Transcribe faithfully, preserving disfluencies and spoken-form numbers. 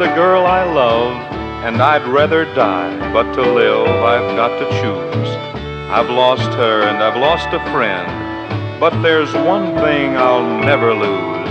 the girl I love, and I'd rather die, but to live I've got to choose. I've lost her and I've lost a friend, but there's one thing I'll never lose.